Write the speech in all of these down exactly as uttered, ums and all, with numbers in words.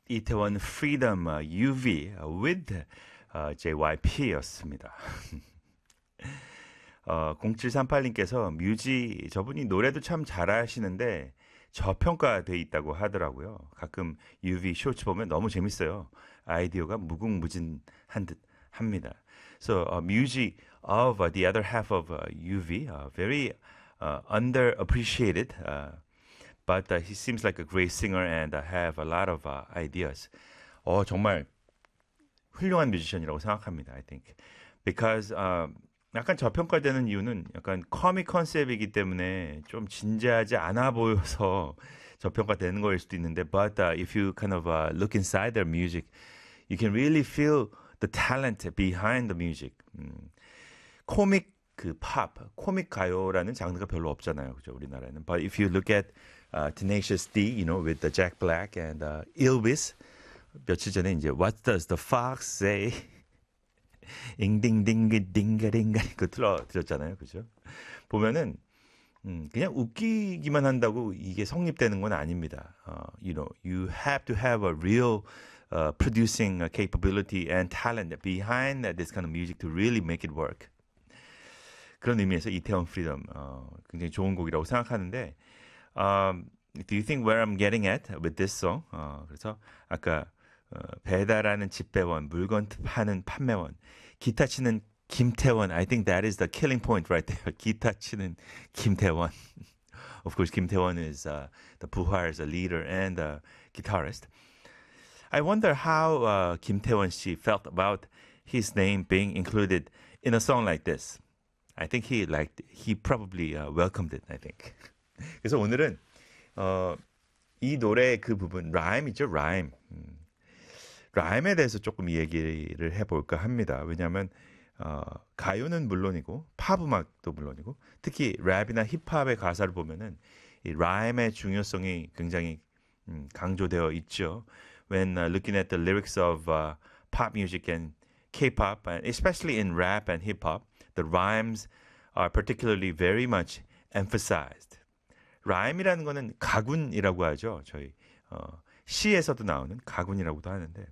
이태원 Freedom uh, 유비 uh, with uh, 제이와이피였습니다. 어, 공칠삼팔님께서 뮤지 저분이 노래도 참 잘하시는데 저평가돼 있다고 하더라고요. 가끔 유비 쇼츠 보면 너무 재밌어요. 아이디어가 무궁무진한 듯 합니다. So uh, music of uh, the other half of uh, 유비, uh, very uh, underappreciated, uh, but uh, he seems like a great singer and uh, have a lot of uh, ideas. 어 정말 훌륭한 뮤지션이라고 생각합니다. I think because uh, 약간 저평가되는 이유는 약간 코믹 컨셉이기 때문에 좀 진지하지 않아 보여서 저평가되는 거일 수도 있는데 but uh, if you kind of uh, look inside their music, you can really feel the talent behind the music. 음, 코믹 그 팝, 코믹 가요라는 장르가 별로 없잖아요. 그죠? 우리나라에는. But if you look at uh, Tenacious D, you know, with the Jack Black and uh, Elvis 며칠 전에 이제 What does the fox say? 잉딩딩딩가딩가 이거 들어 들었잖아요, 그죠? 보면은 음, 그냥 웃기기만 한다고 이게 성립되는 건 아닙니다. Uh, you know, you have to have a real uh, producing capability and talent behind this kind of music to really make it work. 그런 의미에서 이태원 프리덤 어, 굉장히 좋은 곡이라고 생각하는데 um, do you think where I'm getting at with this song? 어, 그래서 아까 어, 배달하는 집배원, 물건 파는 판매원, 기타 치는 김태원. I think that is the killing point right there. 기타 치는 김태원. Of course, 김태원 is uh, the 부활's leader and uh, guitarist. I wonder how uh, 김태원 씨 felt about his name being included in a song like this. I think he liked it. He probably uh, welcomed it, I think. 그래서 오늘은 어, 이 노래의 그 부분, 라임이죠, 라임. 음. 라임에 대해서 조금 얘기를 해볼까 합니다. 왜냐하면 어, 가요는 물론이고 팝 음악도 물론이고 특히 랩이나 힙합의 가사를 보면은 이 라임의 중요성이 굉장히 음, 강조되어 있죠. When uh, looking at the lyrics of uh, pop music and K-pop, and especially in rap and hip-hop, the rhymes are particularly very much emphasized. 라임이라는 거는 가군이라고 하죠. 저희 어, 시에서도 나오는 가군이라고도 하는데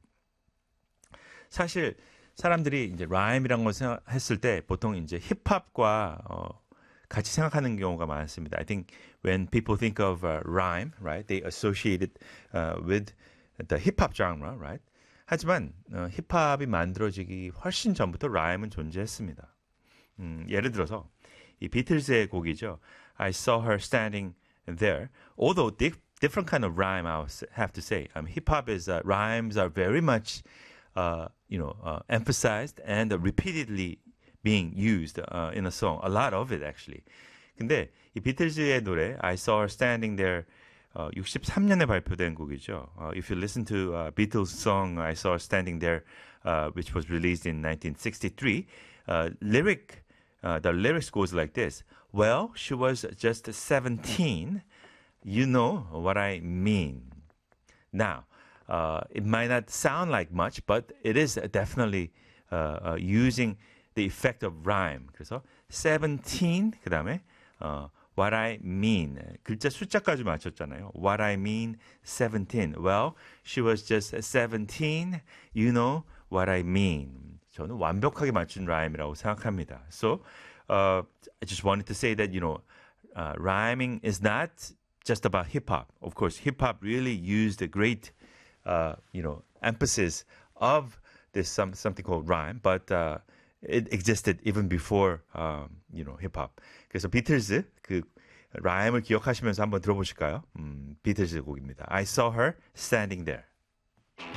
사실 사람들이 이제 라임이라는 것을 했을 때 보통 이제 힙합과 어, 같이 생각하는 경우가 많습니다. I think when people think of uh, rhyme, right, they associate it uh, with the hip hop genre, right? 하지만 어, 힙합이 만들어지기 훨씬 전부터 라임은 존재했습니다. 음, 예를 들어서 이 비틀즈의 곡이죠. I saw her standing there. Although di- different kind of rhyme, I have to say. Um, hip hop is uh, rhymes are very much, uh, you know, uh, emphasized and uh, repeatedly being used uh, in a song. A lot of it actually. 근데 이 비틀즈의 노래 I saw her standing there. 어, 육십삼 년에 발표된 곡이죠. Uh, if you listen to uh, Beatles song I Saw Her Standing There, uh, which was released in nineteen sixty-three, uh, lyric, uh, the lyrics goes like this. Well, she was just seventeen. You know what I mean. Now, uh, it might not sound like much, but it is definitely uh, uh, using the effect of rhyme. 그래서 seventeen, 그 다음에 어, What I mean. 글자 숫자까지 맞췄잖아요. What I mean, seventeen. Well, she was just seventeen. You know what I mean. 저는 완벽하게 맞춘 라임이라고 생각합니다. So, uh, I just wanted to say that, you know, uh, rhyming is not just about hip-hop. Of course, hip-hop really used a great, uh, you know, emphasis of this some, something called rhyme, but uh, it existed even before, um, you know, hip-hop. 그래서 비틀즈 그 라임을 기억하시면서 한번 들어보실까요? 음, 비틀즈 곡입니다. I saw her standing there.